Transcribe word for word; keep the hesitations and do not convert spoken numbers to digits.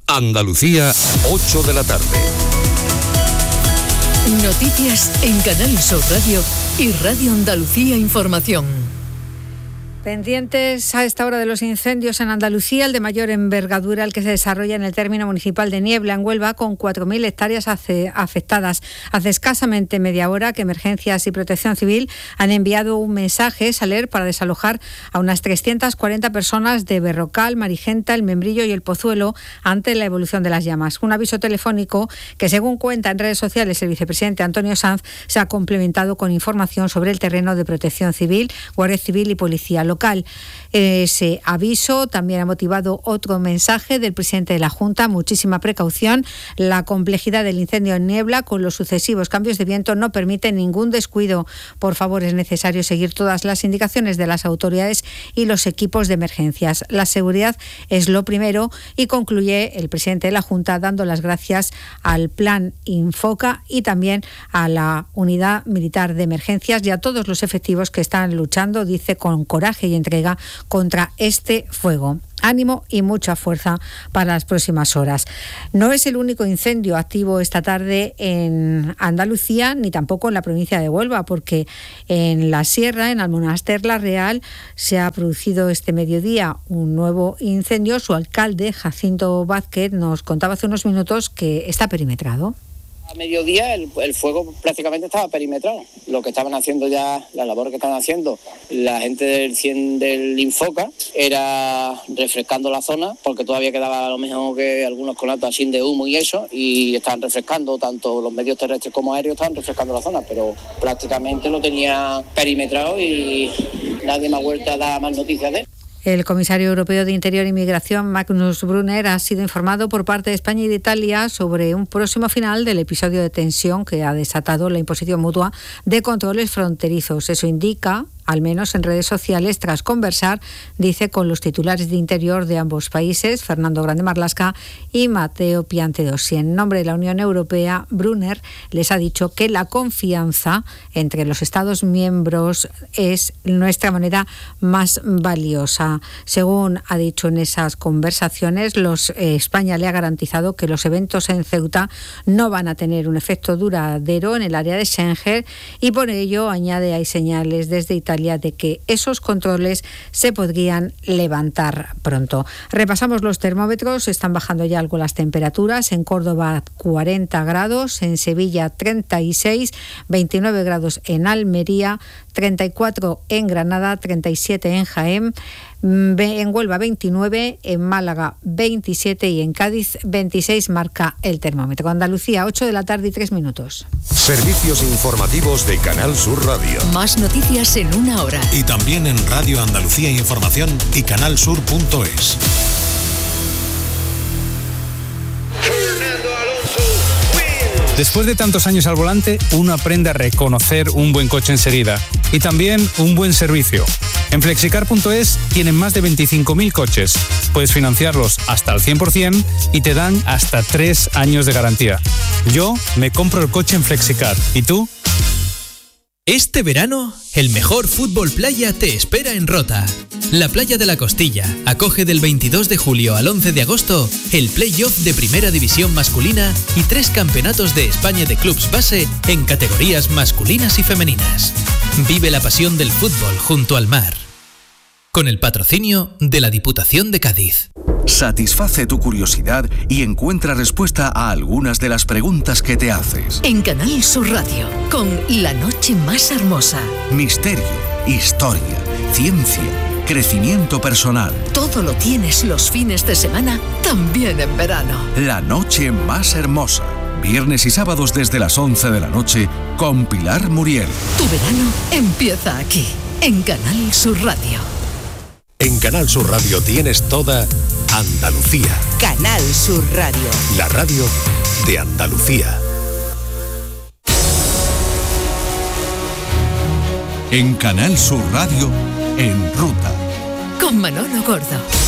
Andalucía, ocho de la tarde. Noticias en Canal Sur Radio y Radio Andalucía Información. Pendientes a esta hora de los incendios en Andalucía, el de mayor envergadura, el que se desarrolla en el término municipal de Niebla, en Huelva, con cuatro mil hectáreas afectadas. Hace escasamente media hora que Emergencias y Protección Civil han enviado un mensaje, Saler, para desalojar a unas trescientas cuarenta personas de Berrocal, Marigenta, El Membrillo y El Pozuelo ante la evolución de las llamas. Un aviso telefónico que, según cuenta en redes sociales el vicepresidente Antonio Sanz, se ha complementado con información sobre el terreno de Protección Civil, Guardia Civil y Policía local. Ese aviso también ha motivado otro mensaje del presidente de la Junta: muchísima precaución. La complejidad del incendio en Niebla, con los sucesivos cambios de viento, no permite ningún descuido. Por favor, es necesario seguir todas las indicaciones de las autoridades y los equipos de emergencias. La seguridad es lo primero, y concluye el presidente de la Junta dando las gracias al Plan Infoca y también a la Unidad Militar de Emergencias y a todos los efectivos que están luchando, dice, con coraje y entrega contra este fuego. Ánimo y mucha fuerza para las próximas horas. No es el único incendio activo esta tarde en Andalucía, ni tampoco en la provincia de Huelva, porque en la Sierra, en Almonaster la Real, se ha producido este mediodía un nuevo incendio. Su alcalde, Jacinto Vázquez, nos contaba hace unos minutos que está perimetrado. A mediodía el, el fuego prácticamente estaba perimetrado. Lo que estaban haciendo ya, la labor que estaban haciendo la gente del cien del Infoca era refrescando la zona, porque todavía quedaba a lo mejor que algunos conatos así de humo y eso, y estaban refrescando, tanto los medios terrestres como aéreos estaban refrescando la zona, pero prácticamente lo tenía perimetrado y nadie me ha vuelto a dar más noticias de él. El comisario europeo de Interior y Migración, Magnus Brunner, ha sido informado por parte de España y de Italia sobre un próximo final del episodio de tensión que ha desatado la imposición mutua de controles fronterizos. Eso indica, al menos en redes sociales, tras conversar, dice, con los titulares de Interior de ambos países, Fernando Grande Marlaska y Matteo Piantedosi. En nombre de la Unión Europea, Brunner les ha dicho que la confianza entre los Estados miembros es nuestra moneda más valiosa. Según ha dicho en esas conversaciones, los, eh, España le ha garantizado que los eventos en Ceuta no van a tener un efecto duradero en el área de Schengen, y por ello, añade, hay señales desde Italia de que esos controles se podrían levantar pronto. Repasamos los termómetros, están bajando ya algo las temperaturas. En Córdoba cuarenta grados, en Sevilla treinta y seis, veintinueve grados en Almería, treinta y cuatro en Granada, treinta y siete en Jaén, en Huelva veintinueve, en Málaga veintisiete y en Cádiz veintiséis marca el termómetro. Andalucía, ocho de la tarde y tres minutos. Servicios informativos de Canal Sur Radio. Más noticias en una hora. Y también en Radio Andalucía Información y canalsur punto es. Después de tantos años al volante, uno aprende a reconocer un buen coche enseguida y también un buen servicio. En flexicar punto es tienen más de veinticinco mil coches. Puedes financiarlos hasta al cien por ciento y te dan hasta tres años de garantía. Yo me compro el coche en Flexicar. ¿Y tú? Este verano, el mejor fútbol playa te espera en Rota. La Playa de la Costilla acoge del veintidós de julio al once de agosto el play-off de Primera División masculina y tres campeonatos de España de clubs base en categorías masculinas y femeninas. Vive la pasión del fútbol junto al mar. Con el patrocinio de la Diputación de Cádiz. Satisface tu curiosidad y encuentra respuesta a algunas de las preguntas que te haces. En Canal Sur Radio, con La Noche Más Hermosa. Misterio, historia, ciencia, crecimiento personal. Todo lo tienes los fines de semana, también en verano. La Noche Más Hermosa. Viernes y sábados desde las once de la noche con Pilar Muriel. Tu verano empieza aquí, en Canal Sur Radio. En Canal Sur Radio tienes toda Andalucía. Canal Sur Radio. La radio de Andalucía. En Canal Sur Radio, En Ruta. Con Manolo Gordo.